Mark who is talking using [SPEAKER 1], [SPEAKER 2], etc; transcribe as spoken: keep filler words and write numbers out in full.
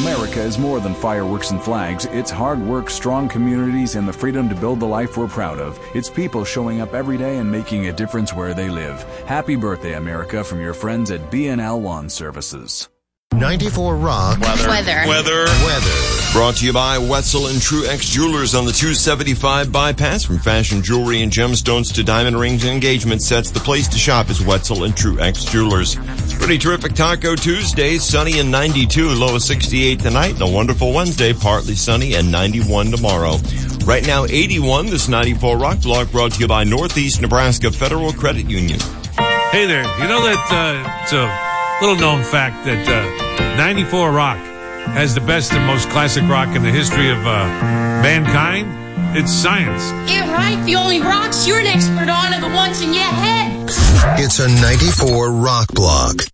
[SPEAKER 1] America is more than fireworks and flags. It's hard work, strong communities, and the freedom to build the life we're proud of. It's people showing up every day and making a difference where they live. Happy birthday, America, from your friends at B N L Lawn Services.
[SPEAKER 2] ninety-four Rock.
[SPEAKER 3] Weather.
[SPEAKER 4] Weather.
[SPEAKER 3] Weather.
[SPEAKER 2] Weather.
[SPEAKER 3] Brought to you by Wetzel and Truex Jewelers on the two seventy-five bypass. From fashion jewelry and gemstones to diamond rings and engagement sets, the place to shop is Wetzel and Truex Jewelers. Pretty terrific Taco Tuesday, sunny and ninety-two, low of sixty-eight tonight, and a wonderful Wednesday, partly sunny and ninety-one tomorrow. Right now, eighty-one, this ninety-four Rock Block brought to you by Northeast Nebraska Federal Credit Union.
[SPEAKER 5] Hey there, you know that uh, it's a little known fact that uh, ninety-four Rock has the best and most classic rock in the history of uh, mankind? It's science.
[SPEAKER 4] Yeah, right. The only rocks you're an expert on are the ones in your head.
[SPEAKER 2] It's a ninety-four Rock Block.